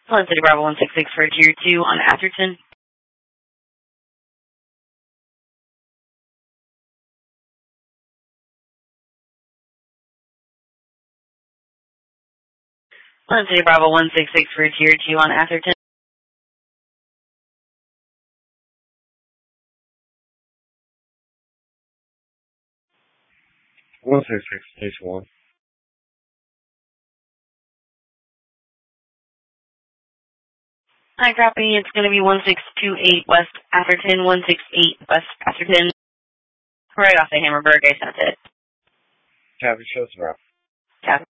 London City Bravo 166 for Tier 2 on Atherton. London City Bravo 166 for Tier 2 on Atherton. One 166, stage 1. Hi, copy. It's going to be 1628 West Atherton, 168 West Atherton. Right off the Hammerberg, I sent it. Copy, shows around. Copy.